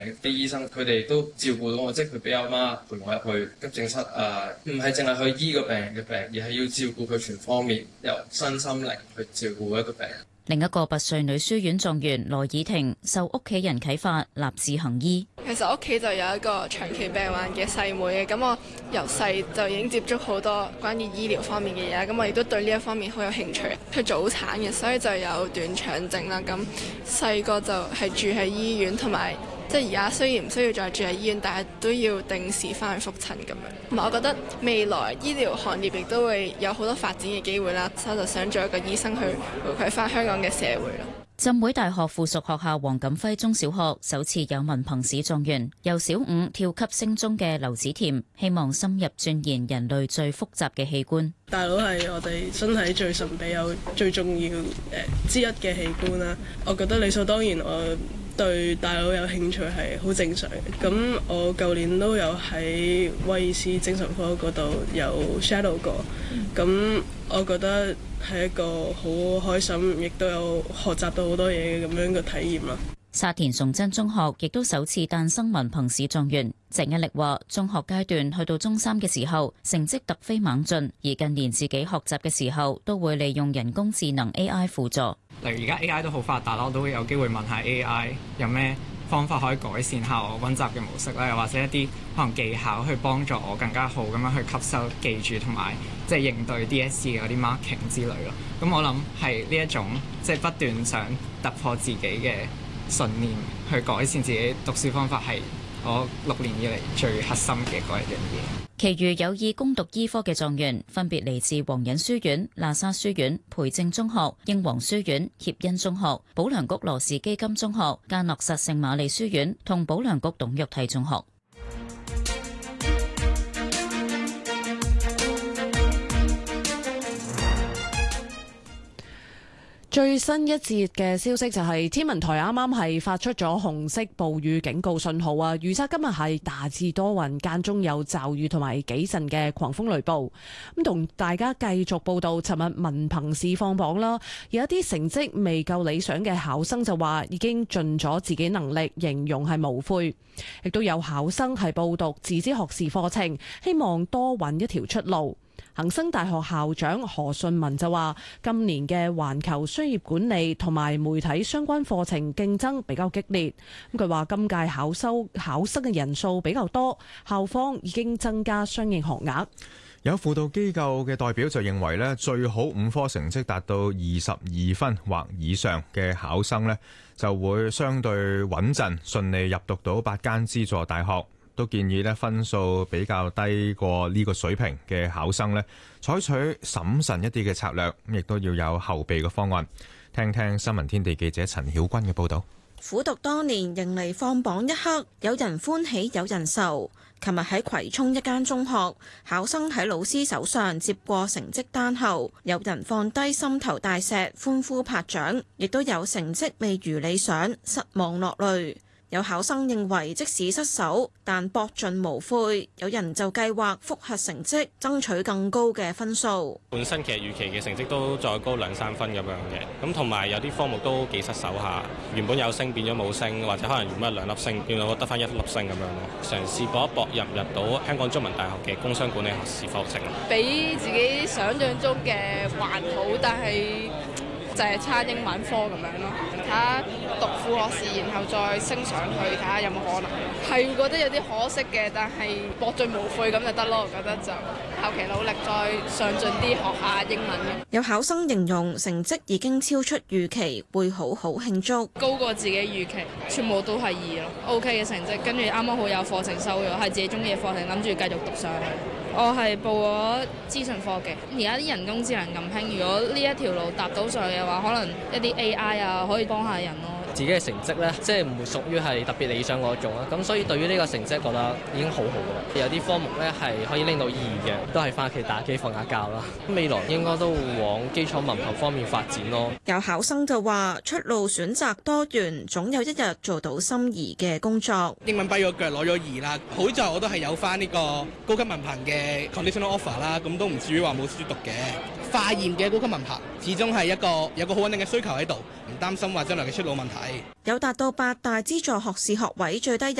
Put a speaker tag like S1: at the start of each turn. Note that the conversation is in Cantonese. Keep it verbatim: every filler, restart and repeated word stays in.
S1: 啲醫生佢哋都照顧到我，即係佢俾阿媽陪我入去急症室啊，唔係淨係去醫個病人嘅病，而係要照顧佢全方面，由身心靈去照顧一個病人。
S2: 另一個拔萃女書院狀元羅以婷受屋企人啟發，立志行醫。
S3: 其實屋企就有一個長期病患嘅細妹嘅，咁我由細就已經接觸好多關於醫療方面嘅嘢，咁我亦都對呢一方面好有興趣。佢早產嘅，所以就有斷腸症啦。咁細個就係住喺醫院，同埋即係而家雖然唔需要再住喺醫院，但係都要定時翻去覆診咁樣。同埋我覺得未來醫療行業亦都會有好多發展嘅機會啦，所以就想做一個醫生去回饋翻香港嘅社會咯。
S2: 浸會大學附屬學校黃錦輝中小學首次有文憑試狀元，由小五跳級升中嘅劉子甜，希望深入鑽研人類最複雜嘅器官。
S4: 大腦係我哋身體最神秘又最重要誒之一嘅器官啦。我覺得理所當然，我對大腦有興趣係好正常嘅。咁我舊年都有喺威爾斯精神科嗰度有 shadow 過，咁我覺得係一個好開心，亦都有學習到好多嘢嘅咁樣嘅體驗啦。
S2: 沙田崇真中學亦都首次誕生文憑試狀元。鄭一力話：中學階段去到中三嘅時候，成績突飛猛進，而近年自己學習嘅時候，都會利用人工智能 A I 輔助。
S5: 例如而家 A I 都好發達啦，我都會有機會問下 A I 有咩方法可以改善下我溫習嘅模式啦，又或者一啲可能技巧去幫助我更加好咁樣去吸收、記住同埋即係應對 D S E 嘅嗰啲 marking 之類咯。咁我諗係呢一種即係不斷想突破自己嘅信念，去改善自己讀書方法，係我六年以嚟最核心嘅嗰一樣嘢。
S2: 其餘有意攻讀醫科嘅狀元，分別嚟自皇仁書院、喇沙書院、培正中學、英皇書院、協恩中學、保良局羅氏基金中學、嘉諾撒聖瑪利書院同保良局董玉娣中學。
S6: 最新一節嘅消息就係天文台啱啱係發出咗紅色暴雨警告信號啊！預測今日係大致多雲，間中有驟雨同埋幾陣嘅狂風雷暴。咁同大家繼續報道，尋日文憑試放榜啦，有一啲成績未夠理想嘅考生就話已經盡咗自己能力，形容係無悔。亦都有考生係報讀自資學士課程，希望多揾一條出路。恒生大學校長何順文就話：今年嘅環球商業管理同埋媒體相關課程競爭比較激烈。咁佢話今屆考收考生嘅人數比較多，校方已經增加相應學額。
S7: 有輔導機構嘅代表就認為咧，最好五科成績達到二十二分或以上嘅考生咧，就會相對穩陣，順利入讀到八間資助大學。都建議咧，分數比較低過呢個水平嘅考生咧，採取審慎一啲嘅策略，亦都要有後備嘅方案。聽聽新聞天地記者陳曉君嘅報導。
S8: 苦讀多年，迎嚟放榜一刻，有人歡喜，有人愁。琴日喺葵涌一間中學，考生喺老師手上接過成績單後，有人放低心頭大石，歡呼拍掌，亦都有成績未如理想，失望落淚。有考生認為即使失手，但搏盡無悔。有人就計劃複核成績，爭取更高嘅分數。
S9: 本身其實預期嘅成績都再高兩三分咁樣嘅，咁同埋有啲科目都幾失手下。原本有升變咗冇升，或者可能原本兩粒星變到得返一粒星咁樣咯。嘗試搏一搏入唔入到香港中文大學嘅工商管理學士課程。
S3: 比自己想象中嘅還好，但係就係差英文科咁樣咯。睇下讀副學士，然後再升上去，睇下有冇可能。係覺得有啲可惜嘅，但係搏盡無悔咁就得咯。我覺得就後期努力再上進啲學下英文。
S8: 有考生形容成績已經超出預期，會好好慶祝。
S3: 高過自己預期，全部都係二咯。O K 嘅成績，跟住啱啱好有課程收咗，係自己中意嘅課程，諗住繼續讀上去。我係報咗資訊科技。而家啲人工智能咁興，如果呢一條路搭到上去嘅話，可能一啲 A I 啊可以幫下人咯。
S10: 自己嘅成績呢，即係唔會屬於係特別理想嗰種啦。咁所以對於呢個成績覺得已經好好㗎啦。有啲科目呢係可以拎到二嘅，都係翻屋企打機瞓下覺啦。未來應該都會往基礎文憑方面發展咯。
S8: 有考生就話：出路選擇多元，總有一日做到心儀嘅工作。
S11: 英文跛咗腳攞咗二啦，好在我都係有翻呢個高級文憑嘅 conditional offer 啦，咁都唔至於話冇書讀嘅。 化驗嘅高級文憑，始終係一個有個好穩定嘅需求喺度，唔擔心話將來嘅出路問題。
S8: 有達到八大資助學士學位最低入